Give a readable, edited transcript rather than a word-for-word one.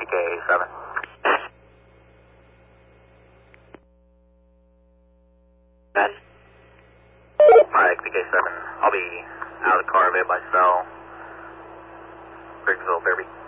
XPK7. Hi, XPK7. I'll be out of the car a bit by cell. Griggsville, Fairby.